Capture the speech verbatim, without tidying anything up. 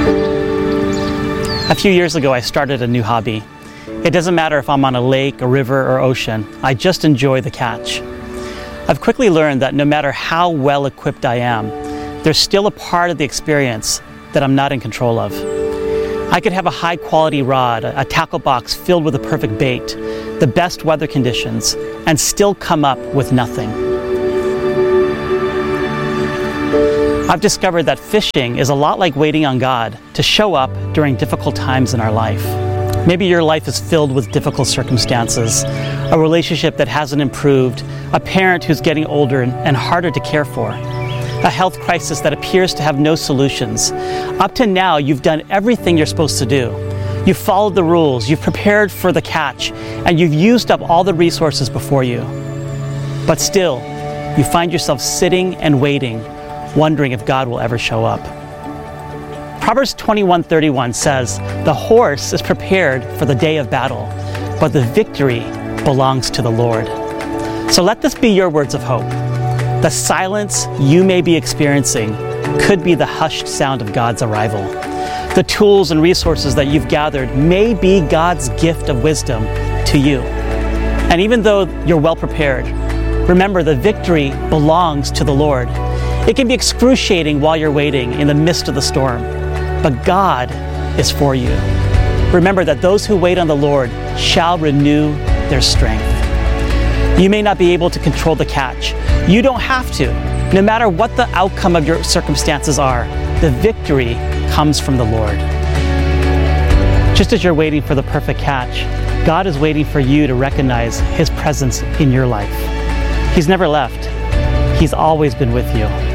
A few years ago, I started a new hobby. It doesn't matter if I'm on a lake, a river, or ocean. I just enjoy the catch. I've quickly learned that no matter how well equipped I am, there's still a part of the experience that I'm not in control of. I could have a high quality rod, a tackle box filled with the perfect bait, the best weather conditions, and still come up with nothing. I've discovered that fishing is a lot like waiting on God to show up during difficult times in our life. Maybe your life is filled with difficult circumstances, a relationship that hasn't improved, a parent who's getting older and harder to care for, a health crisis that appears to have no solutions. Up to now, you've done everything you're supposed to do. You've followed the rules, you've prepared for the catch, and you've used up all the resources before you. But still, you find yourself sitting and waiting, wondering if God will ever show up. Proverbs twenty-one thirty-one says, "The horse is prepared for the day of battle, but the victory belongs to the Lord." So let this be your words of hope. The silence you may be experiencing could be the hushed sound of God's arrival. The tools and resources that you've gathered may be God's gift of wisdom to you. And even though you're well prepared, remember the victory belongs to the Lord. It can be excruciating while you're waiting in the midst of the storm, but God is for you. Remember that those who wait on the Lord shall renew their strength. You may not be able to control the catch. You don't have to. No matter what the outcome of your circumstances are, the victory comes from the Lord. Just as you're waiting for the perfect catch, God is waiting for you to recognize His presence in your life. He's never left. He's always been with you.